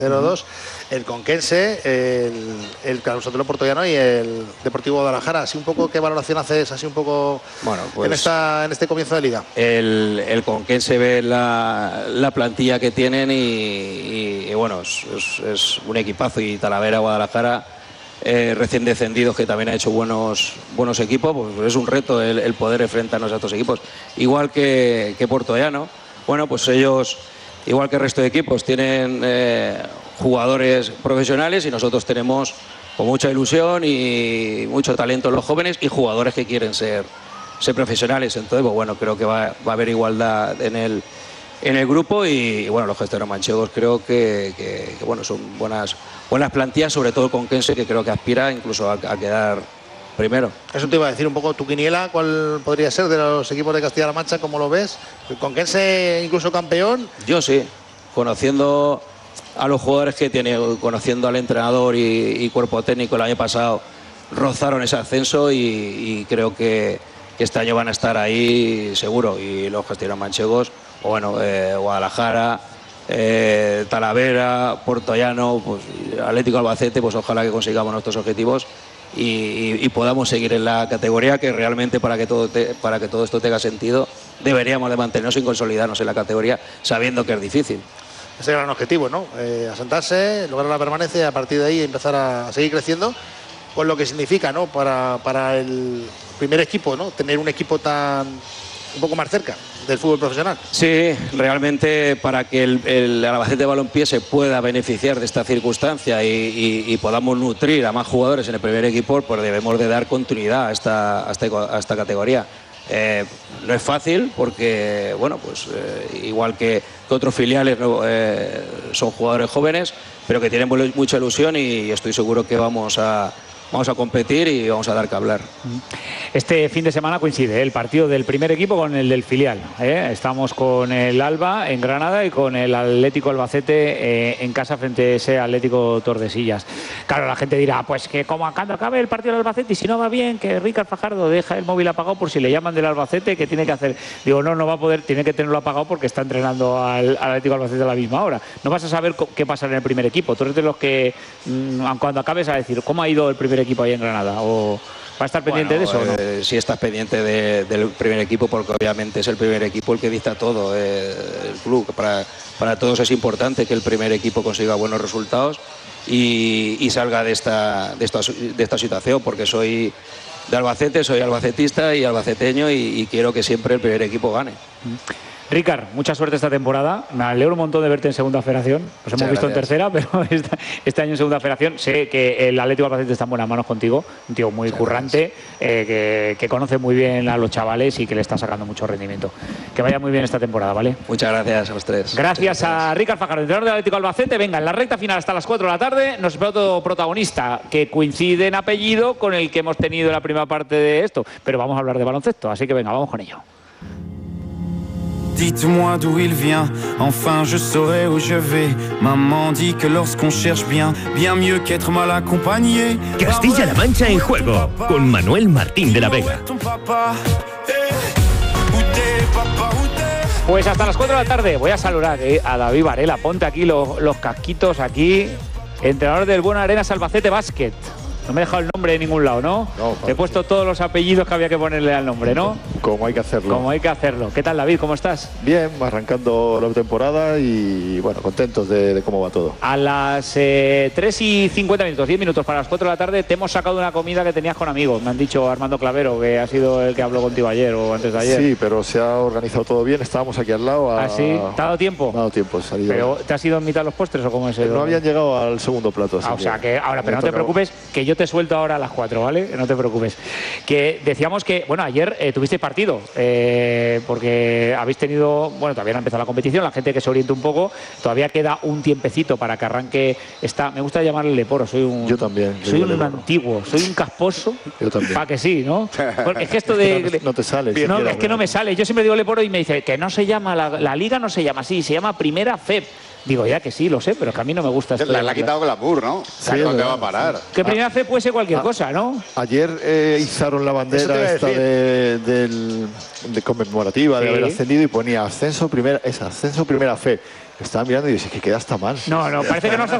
0-2, el Conquense, el Club Sotelo Portollano y el Deportivo Guadalajara. Así un poco, ¿qué valoración haces así un poco bueno, pues en este comienzo de liga? El Conquense ve la plantilla que tienen y bueno, es un equipazo, y Talavera, Guadalajara, recién descendidos, que también ha hecho buenos equipos, pues es un reto el poder enfrentarnos a estos equipos. Igual que Portollano, bueno, pues ellos, igual que el resto de equipos, tienen jugadores profesionales, y nosotros tenemos con mucha ilusión y mucho talento en los jóvenes y jugadores que quieren ser profesionales. Entonces, pues bueno, creo que va a haber igualdad en el grupo, y bueno, los gesteros manchegos creo que bueno, son buenas plantillas, sobre todo el Conquense, que creo que aspira incluso a quedar primero. Eso te iba a decir un poco, tu quiniela, ¿cuál podría ser de los equipos de Castilla-La Mancha? ¿Cómo lo ves? ¿El Conquense incluso campeón? Yo sí, conociendo a los jugadores que tiene, conociendo al entrenador y cuerpo técnico, el año pasado rozaron ese ascenso, y creo que este año van a estar ahí seguro. Y los castellanos manchegos, bueno, Guadalajara, Talavera, Portollano, pues Atlético Albacete, pues ojalá que consigamos nuestros objetivos y podamos seguir en la categoría, que realmente para que todo esto tenga sentido deberíamos de mantenernos y consolidarnos en la categoría, sabiendo que es difícil. Ese gran objetivo, ¿no? Asentarse, lograr la permanencia y a partir de ahí empezar a seguir creciendo, con lo que significa, ¿no? Para el primer equipo, ¿no? Tener un equipo un poco más cerca del fútbol profesional. Sí, realmente para que el Albacete Balompié se pueda beneficiar de esta circunstancia y podamos nutrir a más jugadores en el primer equipo, pues debemos de dar continuidad a esta categoría. No es fácil porque, bueno, pues igual que otros filiales, son jugadores jóvenes, pero que tienen mucha ilusión, y estoy seguro que vamos a competir y vamos a dar que hablar. Este fin de semana coincide el partido del primer equipo con el del filial. Estamos con el Alba en Granada y con el Atlético Albacete en casa frente a ese Atlético Tordesillas. Claro, la gente dirá, pues que como cuando acabe el partido del Albacete, y si no va bien, que Ricard Fajardo deja el móvil apagado por si le llaman del Albacete, que tiene que hacer. Digo, no va a poder, tiene que tenerlo apagado porque está entrenando al Atlético Albacete a la misma hora. No vas a saber qué pasa en el primer equipo. Tú eres de los que cuando acabes a decir cómo ha ido el primer equipo ahí en Granada, o ¿va a estar pendiente de eso o no? Sí, estás pendiente del primer equipo, porque obviamente es el primer equipo el que dicta todo. El club, para todos es importante que el primer equipo consiga buenos resultados y salga de esta situación, porque soy de Albacete, soy albacetista y albaceteño, y quiero que siempre el primer equipo gane. Ricard, mucha suerte esta temporada. Me alegro un montón de verte en segunda federación. Nos hemos visto en tercera, pero este año en segunda federación. Sé que el Atlético Albacete está en buenas manos contigo. Un tío muy currante, que conoce muy bien a los chavales y que le está sacando mucho rendimiento. Que vaya muy bien esta temporada, ¿vale? Muchas gracias a los tres. Gracias a Ricard Fajardo, entrenador del Atlético Albacete. Venga, en la recta final hasta las 4 de la tarde nos espera otro protagonista que coincide en apellido con el que hemos tenido en la primera parte de esto. Pero vamos a hablar de baloncesto, así que venga, vamos con ello. Dites-moi d'où il vient, enfin je saurai où je vais. Maman dit que lorsqu'on cherche bien, bien mieux qu'être mal accompagné. Castilla-La Mancha en juego, con Manuel Martín de la Vega. Pues hasta las 4 de la tarde voy a saludar a David Varela. Ponte aquí los casquitos aquí. Entrenador del Buenos Arenas Albacete Básquet. No me he dejado el nombre de ningún lado, ¿no? No, te he puesto todos los apellidos que había que ponerle al nombre, ¿no? Como hay que hacerlo. Como hay que hacerlo. ¿Qué tal, David? ¿Cómo estás? Bien, arrancando la temporada y, bueno, contentos de cómo va todo. A las 3:50, 10 minutos para las 4 de la tarde, te hemos sacado una comida que tenías con amigos. Me han dicho Armando Clavero, que ha sido el que habló contigo ayer o antes de ayer. Sí, pero se ha organizado todo bien. Estábamos aquí al lado. ¿Ah, sí? ¿Te ha dado tiempo? Me ha dado tiempo. ¿Pero te has ido en mitad de los postres o cómo es eso? No habían llegado al segundo plato. O sea, que ahora, pero no te preocupes, que yo te suelto ahora a las 4, ¿vale? No te preocupes. Que decíamos que, bueno, ayer tuviste partido, porque habéis tenido, bueno, todavía no ha empezado la competición, la gente que se oriente un poco, todavía queda un tiempecito para que arranque me gusta llamarle leporo, yo también. Soy un antiguo, soy un casposo. Yo también. Para que sí, ¿no? Porque es que esto de... no te sale. No, es que no me sale. Yo siempre digo leporo y me dice que no se llama, la liga no se llama así, se llama Primera FEB. Digo, ya que sí, lo sé, pero que a mí no me gusta esto. Le ha quitado glamour, ¿no? Sí, ¿dónde va a parar? Que Primera FEB puede ser cualquier cosa, ¿no? Ayer izaron la bandera esta de conmemorativa de haber ascendido y ponía ascenso primera Fe. Estaba mirando y dije que queda hasta mal. No, parece que no has